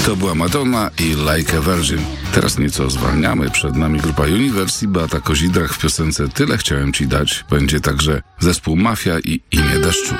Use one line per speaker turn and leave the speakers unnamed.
To była Madonna i Like a Virgin. Teraz nieco zwalniamy. Przed nami grupa Universe, Beata Kozidrach w piosence Tyle chciałem ci dać. Będzie także zespół Mafia i Imię deszczu.